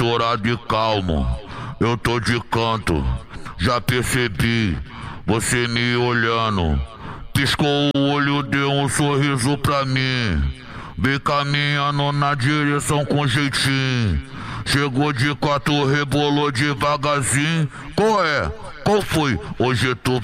estourado e calmo, eu tô de canto, já percebi, você me olhando. Piscou o olho, deu um sorriso pra mim, vem caminhando na direção com jeitinho. Chegou de quatro, rebolou devagarzinho. Qual é? Qual foi? Hoje tu